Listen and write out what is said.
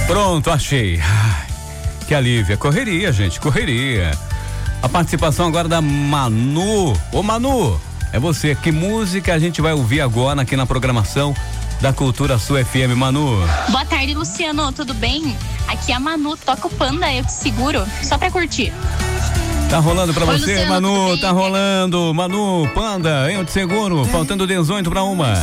Pronto, achei. Ai, que alívio. Correria, gente, correria. A participação agora da Manu. Ô Manu, é você. Que música a gente vai ouvir agora aqui na programação da Cultura Sul FM, Manu? Boa tarde, Luciano, tudo bem? Aqui é a Manu, toca o Panda, eu te seguro, só pra curtir. Tá rolando pra Oi, você, Luciano, Manu? tudo bem? Tá rolando. Manu, Panda, eu te seguro. Faltando 18 pra 1.